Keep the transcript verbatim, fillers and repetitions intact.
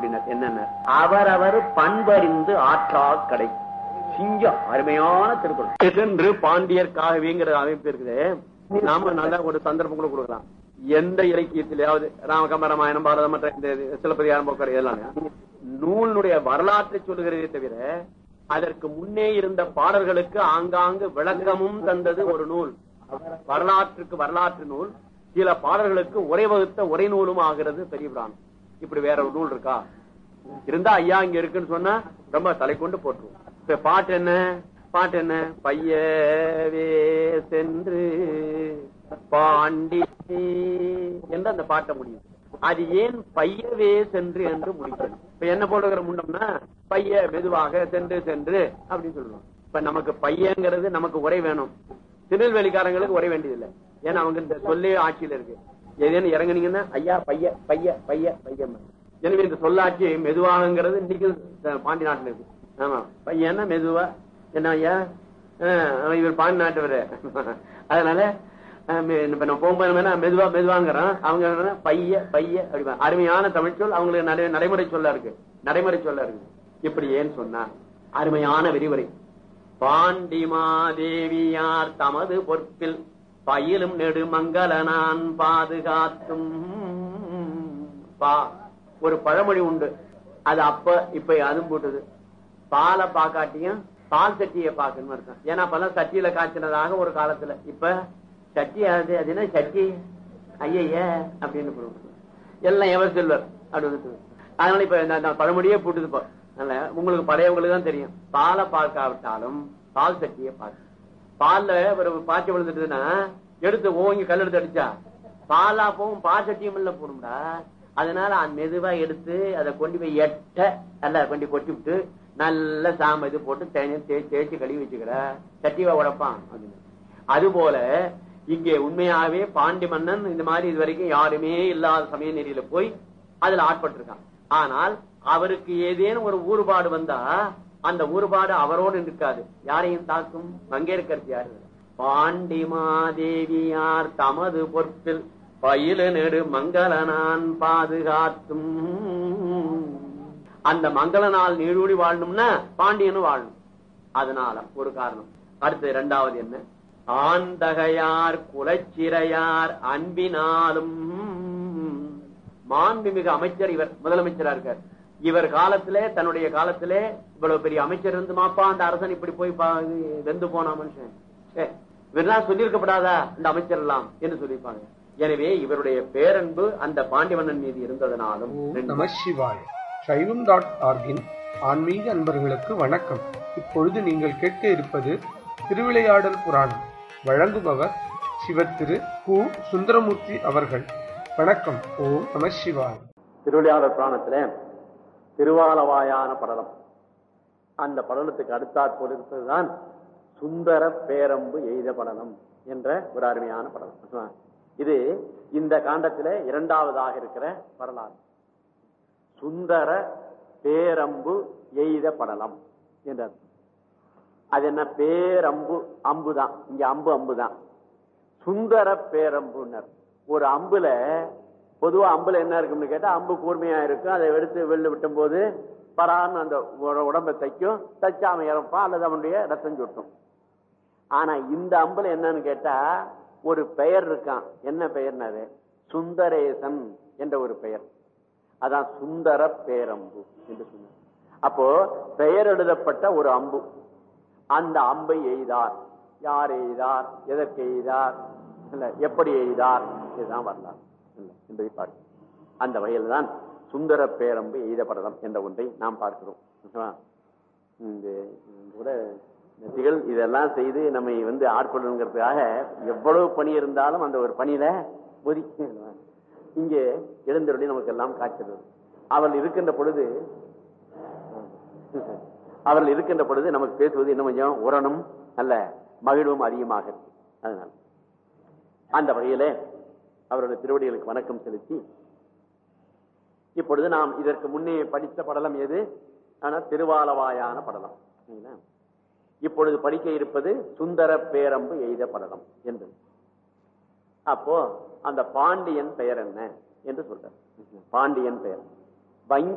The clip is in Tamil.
அப்படின்னா என்னென்ன அவரவர் பண்பறிந்து ஆற்றா கடை சிங்கம் அருமையான திருக்குறள் என்று பாண்டியர் காவியங்கிற அமைப்பு இருக்குது. நாம நல்லா ஒரு சந்தர்ப்பம் கூட கொடுக்கலாம். எந்த இலக்கியத்திலேயாவது ராமகம்பராமாயணம் பாரதம் மற்ற இந்த சிலப்பதிகாரம் போக்குற இதெல்லாம் நூலினுடைய வரலாற்றை சொல்லுகிறதே தவிர அதற்கு முன்னே இருந்த பாடல்களுக்கு ஆங்காங்கு விளக்கமும் தந்தது ஒரு நூல். வரலாற்றுக்கு வரலாற்று நூல், சில பாடல்களுக்கு உரை வகுத்த உரை நூலும் ஆகிறது பெரிய புராணம். இப்படி வேற ஒரு நூல் இருக்கா? இருந்தா ஐயா இங்க இருக்குன்னு சொன்னா ரொம்ப தலை கொண்டு போட்டுருவோம். இப்ப பாட்டு என்ன பாட்டு என்ன பையவே சென்று பாண்டி என்று அந்த பாட்டை முடியும். அது ஏன் பையவே சென்று என்று முடிக்கணும்? இப்ப என்ன போடுகிற முன்னம்னா பைய மெதுவாக சென்று சென்று அப்படின்னு சொல்லணும். இப்ப நமக்கு பையங்கிறது நமக்கு உரை வேணும், திருநெல்வேலிக்காரங்களுக்கு உரை வேண்டியதில்லை. ஏன்னா அவங்க இந்த சொல்லே ஆட்சியில இருக்கு. ஏதேன்னு இறங்குனீங்கன்னா ஐயா பைய பைய பைய பைய. எனவே இந்த சொல்லாட்சி மெதுவாகங்கிறது இன்னைக்கு பாண்டி நாட்டுல இருக்கு. ஆமா பையன்னா மெதுவா என்ன ஐயா இவர் பாண்டி நாட்டவர். அதனால இப்ப நம்ம போகும்போது மெதுவா மெதுவாங்கிறோம். அவங்க பைய பைய அப்படி அருமையான தமிழ் சொல் அவங்களுக்கு நடைமுறை சொல்ல இருக்கு, நடைமுறை சொல்ல இருக்கு. இப்படி ஏன்னு சொன்னா அருமையான விரிவுரை. பாண்டிமாதேவியார் தமது பொற்பில் பயிலும் நெடுமங்கல நான் பாதுகாத்தும் பா. ஒரு பழமொழி உண்டு, அது அப்ப இப்ப அதுவும் போட்டது. பாலை பாக்காட்டியும் பால் சட்டியை பாக்கணும் இருக்கும். ஏன்னா அப்பெல்லாம் சட்டியில காய்ச்சினதாக ஒரு காலத்துல. இப்ப சட்டி அது அது என்ன சட்டி ஐய அப்படின்னு எல்லாம் எவர் செல்வர் அப்படி. அதனால இப்ப பழமொழியே போட்டுது. இப்போ உங்களுக்கு பழையவங்களுக்கு தான் தெரியும். பாலை பார்க்காவிட்டாலும் பால் சட்டியை பார்க்க. பால்ல ஒரு பாய்ச்சி விழுந்துட்டுதுன்னா எடுத்து ஓங்கி கல் எடுத்து அடிச்சா பாலா போகும், பால் சட்டியும் இல்ல போடும்டா. அதனால அந்த மெதுவா எடுத்து அதை கொண்டு போய் எட்ட நல்லா கொண்டு கொட்டி விட்டு நல்ல சாம இது போட்டு தேய்ச்சி தேய்ச்சி கழுவி வச்சுக்கிற சட்டிவா உடப்பான் அப்படின்னு. அது போல இங்கே உண்மையாவே பாண்டி மன்னன் இந்த மாதிரி இது வரைக்கும் யாருமே இல்லாத சமய நெறியில போய் அதுல ஆட்பட்டிருக்கான். ஆனால் அவருக்கு ஏதேனும் ஒரு ஊறுபாடு வந்தா அந்த ஊறுபாடு அவரோடு இருக்காது, யாரையும் தாக்கும். மங்கையர்க்கரசியார் பாண்டிமாதேவியார் தமது பொற்பில் பயில நெடு மங்கள நான் பாதுகாத்தும். அந்த மங்கள நாள் நீடூடி வாழணும்னா பாண்டியனும் வாழணும். அதனால ஒரு காரணம். அடுத்து இரண்டாவது என்ன, ஆந்தகையார் குலச்சிறையார் அன்பினாலும். மாண்புமிகு அமைச்சர் இவர், முதலமைச்சரா இருக்கார். இவர் காலத்திலே தன்னுடைய காலத்திலே இவ்வளவு பெரிய அமைச்சர் இருந்து மாப்பா அந்த அரசன் இப்படி போய் வெந்து போனா மனுஷன் இவரெல்லாம் சொல்லியிருக்கப்படாதா இந்த அமைச்சர் எல்லாம் என்று சொல்லியிருப்பாங்க. எனவே இவருடைய பேரன்பு அந்த பாண்டியமன்னன் மீது இருந்ததனாலும். நமசிவாய சைவம் டாட் ஆர்கின் ஆன்மீக அன்பர்களுக்கு வணக்கம். இப்பொழுது நீங்கள் கேட்க இருப்பது திருவிளையாடல் புராணம். வழங்குபவர் சிவத்திரு கு சுந்தரமூர்த்தி அவர்கள். வணக்கம். ஓம் நமசிவாய. திருவிளையாடல் புராணத்திலே திருவாலவாயான படலம், அந்த படலத்துக்கு அடுத்தாற்போல் இருப்பதுதான் சுந்தர பேரம்பு எய்த படலம் என்ற ஒரு அருமையான படலம். இது இந்த காண்டத்திலே இரண்டாவதாக இருக்கிற வரலாறு. சுந்தர பேரம்பு எய்த படலம் என்றார். அது என்ன? பேரம்பு அம்புதான், இங்க அம்பு அம்புதான். சுந்தர பேரம்புனர். ஒரு அம்புல பொதுவா அம்புல என்ன இருக்கும்னு கேட்டா அம்பு கூர்மையா இருக்கும். அதை எடுத்து வெளில விட்டும் போது பரான்னு அந்த உடம்பை தைக்கும், தச்சாம இறப்பான் அல்லது அவனுடைய ரத்தம் சொட்டும். ஆனா இந்த அம்புல என்னன்னு கேட்டா ஒரு பெயர் இருக்கான். என்ன பெயர்னாரு? சுந்தரேசன் என்ற ஒரு பெயர். அதான் சுந்தர பேரம்பு என்று சொன்னார். அப்போ பெயர் எழுதப்பட்ட ஒரு அம்பு. அந்த அம்பை எய்தார். யார் எய்தார், எதற்கு எய்தார், இல்ல எப்படி எய்தார், இதுதான் வரலாறு என்பதை பார்க்கிறோம். அந்த வகையில் தான் சுந்தர பேரம்பு எய்தப்படலாம் என்ற ஒன்றை நாம் பார்க்கிறோம். இந்த கூட திகழ் இதெல்லாம் செய்து நம்மை வந்து ஆட்கொள்ளுங்கிறதுக்காக எவ்வளவு பணி இருந்தாலும் அந்த ஒரு பணியில ஒதுக்கி இங்கே எழுந்தருளி நமக்கு எல்லாம் காய்ச்சல். அவர்கள் இருக்கின்ற பொழுது அவர்கள் இருக்கின்ற பொழுது நமக்கு பேசுவது இன்னும் கொஞ்சம் உரணும் அல்ல மகிழ்வும் அதிகமாக இருக்கு. அதனால அந்த வகையில அவருடைய திருவடிகளுக்கு வணக்கம் செலுத்தி இப்பொழுது நாம் இதற்கு முன்னே படித்த படலம் எது? ஆனா திருவாலவாயான படலம். இப்பொழுது படிக்க இருப்பது சுந்தர பேரம்பு எய்த படலம் என்று. அப்போ அந்த பாண்டியன் பெயர் என்ன என்று சொல்ற. பாண்டியன் பெயர் வங்கி